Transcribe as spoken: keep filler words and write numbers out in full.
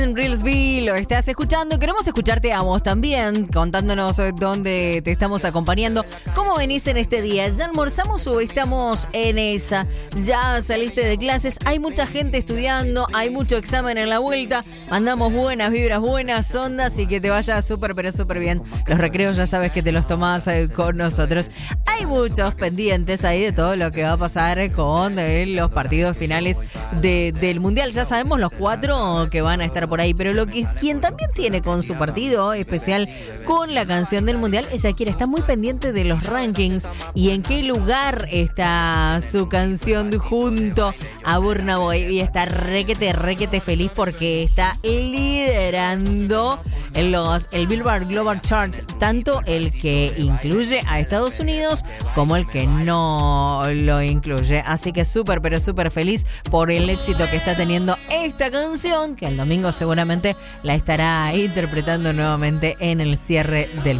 Reelsby, lo estás escuchando. Queremos escucharte a vos también, contándonos dónde te estamos acompañando. ¿Cómo venís en este día? ¿Ya almorzamos o estamos en esa? ¿Ya saliste de clases? Hay mucha gente estudiando, hay mucho examen en la vuelta. Mandamos buenas vibras, buenas ondas y que te vaya súper, pero súper bien. Los recreos ya sabes que te los tomás con nosotros. Hay muchos pendientes ahí de todo lo que va a pasar con eh, los partidos finales de, del Mundial. Ya sabemos los cuatro que van a estar por ahí, pero lo que quien también tiene con su partido especial con la canción del Mundial es Shakira. Está muy pendiente de los rankings y en qué lugar está su canción junto a Burna Boy, y está requete, requete feliz porque está liderando en los, el Billboard Global Chart, tanto el que incluye a Estados Unidos como el que no lo incluye. Así que súper, pero súper feliz por el éxito que está teniendo esta canción, que el domingo seguramente la estará interpretando nuevamente en el cierre del